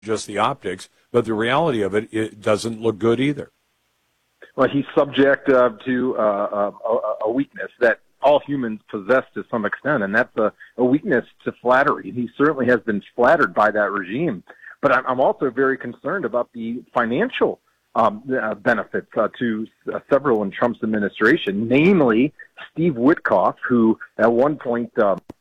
just the optics, but the reality of it, it doesn't look good either. Well, he's subject to a weakness that all humans possess to some extent, and that's a weakness to flattery. He certainly has been flattered by that regime. But I'm also very concerned about the financial benefits to several in Trump's administration, namely Steve Witkoff, who at one point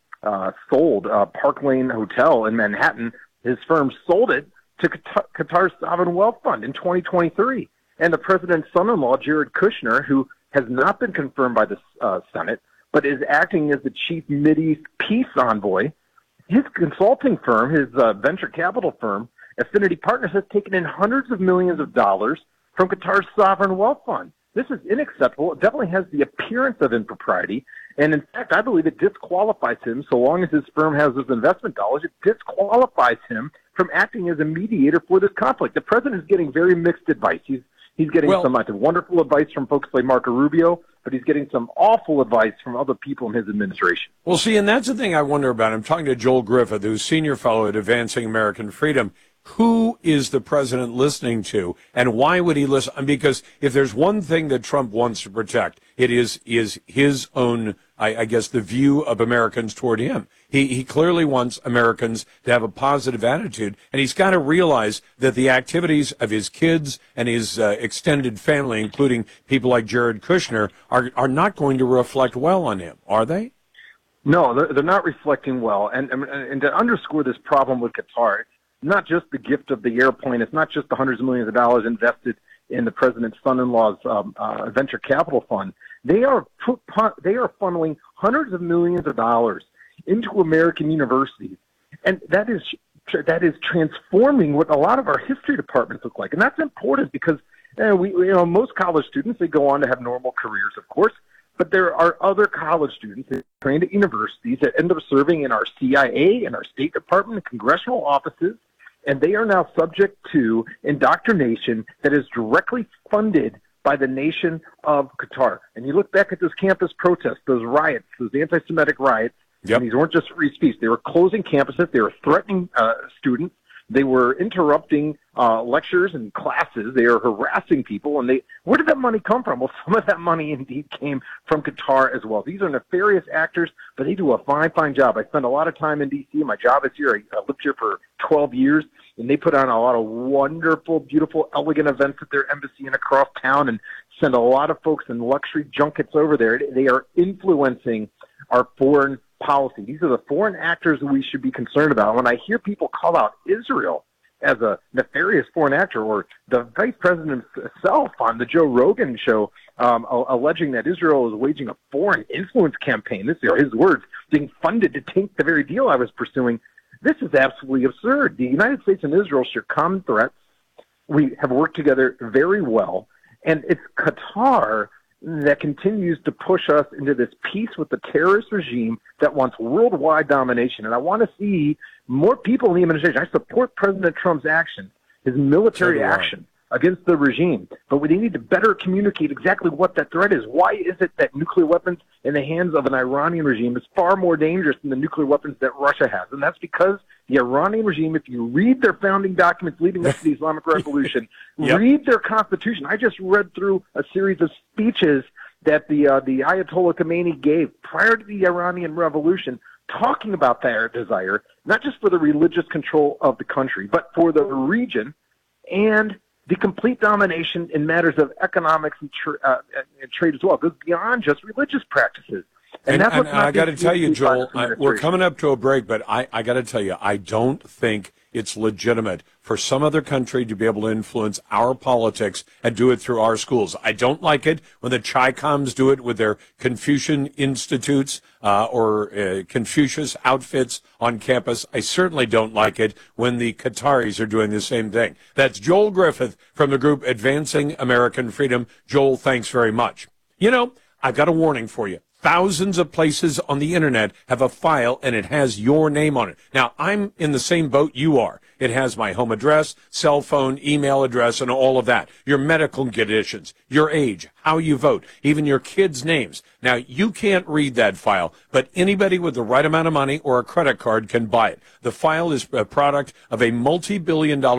sold Park Lane Hotel in Manhattan. His firm sold it to Qatar's Sovereign Wealth Fund in 2023. And the president's son-in-law, Jared Kushner, who has not been confirmed by the Senate, but is acting as the chief Mideast peace envoy, his consulting firm, his venture capital firm, Affinity Partners, has taken in hundreds of millions of dollars from Qatar's Sovereign Wealth Fund. This is unacceptable. It definitely has the appearance of impropriety. And in fact, I believe it disqualifies him, so long as his firm has his investment dollars, it disqualifies him from acting as a mediator for this conflict. The president is getting very mixed advice. He's getting some wonderful advice from folks like Marco Rubio, but he's getting some awful advice from other people in his administration. Well, see, and that's the thing I wonder about. I'm talking to Joel Griffith, who's senior fellow at Advancing American Freedom. Who is the president listening to, and why would he listen? Because if there's one thing that Trump wants to protect, it is his own, I guess, the view of Americans toward him. He clearly wants Americans to have a positive attitude, and he's got to realize that the activities of his kids and his extended family, including people like Jared Kushner, are not going to reflect well on him, are they? No, they're not reflecting well. And to underscore this problem with Qatar, not just the gift of the airplane, it's not just the hundreds of millions of dollars invested in the president's son-in-law's venture capital fund. They are funneling hundreds of millions of dollars into American universities, and that is transforming what a lot of our history departments look like. And that's important because most college students, they go on to have normal careers, of course, but there are other college students that trained at universities that end up serving in our CIA and our State Department and congressional offices, and they are now subject to indoctrination that is directly funded by the nation of Qatar. And you look back at those campus protests, those riots, those anti-Semitic riots, and these weren't just free speech. They were closing campuses. They were threatening students. They were interrupting lectures and classes. They were harassing people. And where did that money come from? Well, some of that money indeed came from Qatar as well. These are nefarious actors, but they do a fine, fine job. I spend a lot of time in D.C. My job is here. I lived here for 12 years, and they put on a lot of wonderful, beautiful, elegant events at their embassy and across town and send a lot of folks in luxury junkets over there. They are influencing our foreign policy. These are the foreign actors that we should be concerned about. When I hear people call out Israel as a nefarious foreign actor, or the vice president himself on the Joe Rogan show alleging that Israel is waging a foreign influence campaign, these are his words, being funded to tank the very deal I was pursuing, this is absolutely absurd. The United States and Israel share common threats. We have worked together very well, and it's Qatar that continues to push us into this peace with the terrorist regime that wants worldwide domination. And I want to see more people in the administration. I support President Trump's action, his military action against the regime. But we need to better communicate exactly what that threat is. Why is it that nuclear weapons in the hands of an Iranian regime is far more dangerous than the nuclear weapons that Russia has? And that's because the Iranian regime, if you read their founding documents leading up to the Islamic Revolution, read their constitution. I just read through a series of speeches that the Ayatollah Khomeini gave prior to the Iranian Revolution, talking about their desire, not just for the religious control of the country, but for the region and the complete domination in matters of economics and trade as well. It goes beyond just religious practices. And I got to tell you, Joel, we're coming up to a break, but I got to tell you, I don't think it's legitimate for some other country to be able to influence our politics and do it through our schools. I don't like it when the Chi-Coms do it with their Confucian institutes or Confucius outfits on campus. I certainly don't like it when the Qataris are doing the same thing. That's Joel Griffith from the group Advancing American Freedom. Joel, thanks very much. You know, I've got a warning for you. Thousands of places on the internet have a file and it has your name on it. Now, I'm in the same boat you are. It has my home address, cell phone, email address, and all of that. Your medical conditions, your age, how you vote, even your kids' names. Now, you can't read that file, but anybody with the right amount of money or a credit card can buy it. The file is a product of a multi-billion-dollar